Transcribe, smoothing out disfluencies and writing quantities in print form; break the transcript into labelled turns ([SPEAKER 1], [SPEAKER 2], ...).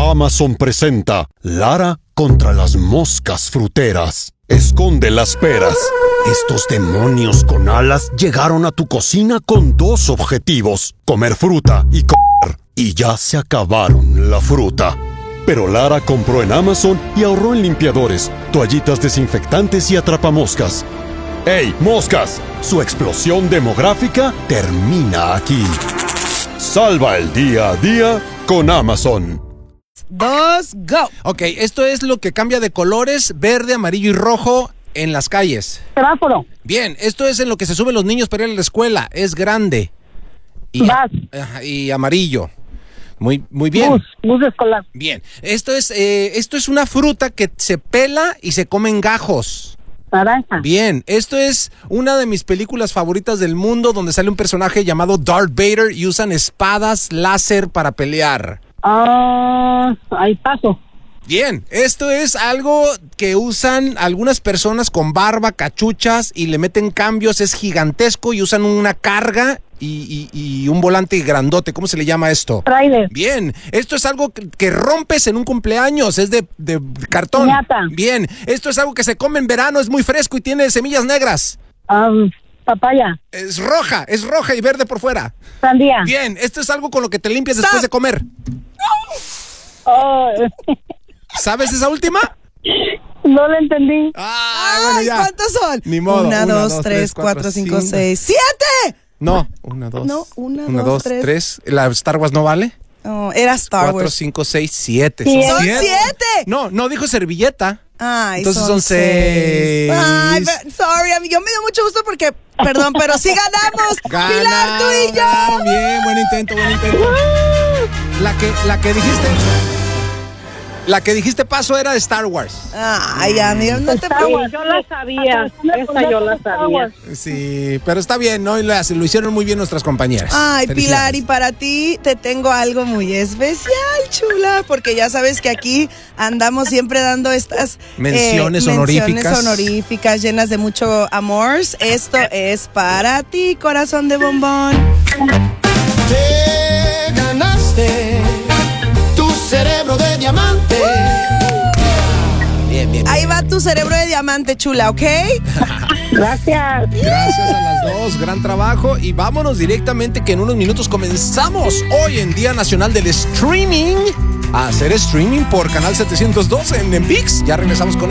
[SPEAKER 1] Amazon presenta Lara contra las moscas fruteras. Esconde las peras. Estos demonios con alas llegaron a tu cocina con dos objetivos: comer fruta y comer. Y ya se acabaron la fruta. Pero Lara compró en Amazon y ahorró en limpiadores, toallitas desinfectantes y atrapamoscas. ¡Ey, moscas! Su explosión demográfica termina aquí. Salva el día a día con Amazon.
[SPEAKER 2] 2, go. Ok, esto es lo que cambia de colores verde, amarillo y rojo en las calles.
[SPEAKER 3] Semáforo.
[SPEAKER 2] Bien, esto es en lo que se suben los niños para ir a la escuela. Es grande. Y amarillo. Muy bien.
[SPEAKER 3] Bus escolar.
[SPEAKER 2] Bien. Esto es una fruta que se pela y se come en gajos.
[SPEAKER 3] Naranja.
[SPEAKER 2] Bien, esto es una de mis películas favoritas del mundo, donde sale un personaje llamado Darth Vader y usan espadas láser para pelear.
[SPEAKER 3] Ahí paso.
[SPEAKER 2] Bien, esto es algo que usan algunas personas con barba, cachuchas y le meten cambios. Es gigantesco y usan una carga y un volante grandote. ¿Cómo se le llama esto?
[SPEAKER 3] Trailer.
[SPEAKER 2] Bien, esto es algo que rompes en un cumpleaños. Es de cartón.
[SPEAKER 3] Piñata.
[SPEAKER 2] Bien, esto es algo que se come en verano. Es muy fresco y tiene semillas negras.
[SPEAKER 3] Papaya.
[SPEAKER 2] Es roja y verde por fuera.
[SPEAKER 3] Sandía.
[SPEAKER 2] Bien, esto es algo con lo que te limpias después de comer. ¿Sabes esa última?
[SPEAKER 3] No la entendí.
[SPEAKER 2] Bueno, ya.
[SPEAKER 4] ¿Cuántos son?
[SPEAKER 2] Ni modo.
[SPEAKER 4] 1, 2, 3, 4, 5, 6, 7.
[SPEAKER 2] No, 1, 2.
[SPEAKER 4] No, 1, 2,
[SPEAKER 2] 3. ¿La Star Wars no vale?
[SPEAKER 4] No, era Star
[SPEAKER 2] 4,
[SPEAKER 4] Wars.
[SPEAKER 2] 5, 6, 7.
[SPEAKER 4] ¡Son 7!
[SPEAKER 2] No dijo servilleta.
[SPEAKER 4] Ay,
[SPEAKER 2] entonces son 6.
[SPEAKER 4] Ay, sorry, amigo. Me dio mucho gusto porque, perdón, pero sí ganamos. Pilar, tú y yo.
[SPEAKER 2] Ganaron. Bien, buen intento. La que dijiste paso era de Star Wars.
[SPEAKER 4] Ay, amigo, no te preocupes.
[SPEAKER 3] Yo la sabía. Esa yo la sabía.
[SPEAKER 2] Sí, pero está bien, ¿no? Y lo hicieron muy bien nuestras compañeras.
[SPEAKER 4] Ay, Pilar,
[SPEAKER 2] Felicidades.
[SPEAKER 4] y para ti te tengo algo muy especial, chula, porque ya sabes que aquí andamos siempre dando estas
[SPEAKER 2] Menciones honoríficas
[SPEAKER 4] llenas de mucho amor. Esto es para ti, corazón de bombón.
[SPEAKER 5] Te ganaste tu cerebro de diamante.
[SPEAKER 2] Bien.
[SPEAKER 4] Ahí va tu cerebro de diamante, chula, ¿ok?
[SPEAKER 3] Gracias.
[SPEAKER 2] Gracias a las dos, gran trabajo. Y vámonos directamente, que en unos minutos comenzamos hoy en Día Nacional del Streaming a hacer streaming por Canal 712 en ViX. Ya regresamos con